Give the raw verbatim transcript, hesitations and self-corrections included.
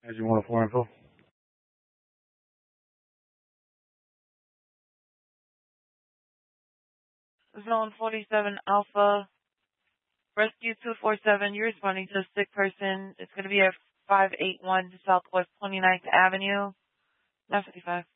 As you want a four info. Zone forty-seven Alpha, Rescue two four seven, you're responding to a sick person. It's going to be at five eight one Southwest twenty-ninth Avenue, nine fifty-five.